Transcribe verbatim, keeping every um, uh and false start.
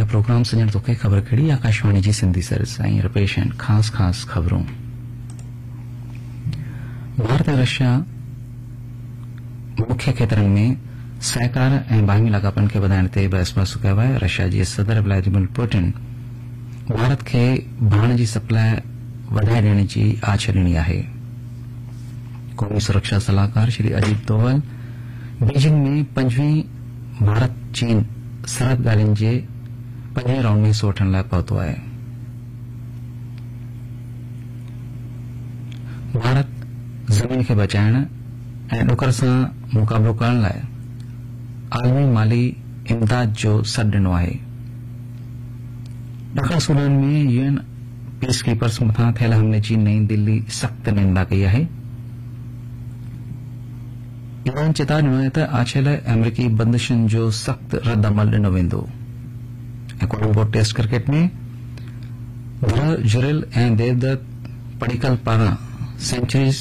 Programme सजण तोखे ख़बर कहिड़ी आकाशवाणी जी सिंधी सर्विस ऐं हींअर पेश आहिनि ख़ासि ख़ासि ख़बरूं। भारत ऐं रशिया मुख्य खेत्रनि में सहकार ऐं बाहिमी लाॻापनि खे वधाइण ते बहस बहस कयो आहे। रशिया जे सदर व्लादिमीर पुतिन भारत खे भाण जी सप्लाई वधाए ॾियण जी आछ ॾिनी आहे। क़ौमी सुरक्षा सलाहकार श्री अजीत डोवल बीजिंग में पंजवीं भारत चीन सरहद ॻाल्हियुनि जे पंजे राउंड में हिस्सो वठण लाइ पहुतो आहे। भारत ज़मीन खे बचाइण ऐं ॾुकर सां मुक़ाबिलो करण लाइ आलमी माली इमदाद जो सॾु ॾिनो आहे। ॾखण सूडान में यूएन पीस कीपर्स मथां थियल हमले जी नई दिल्ली सख़्त निंदा कई आहे। ईरान चेतावनी ॾिनो आहे त आछियल अमरीकी बंदिशुनि जो सख़्त रद्दअमल ॾिनो वेंदो। ऐं कोलंबो टेस्ट क्रिकेट में ध्रुव जुरेल ऐं देवदत्त पडिक्कल पारां सेंचुरीज़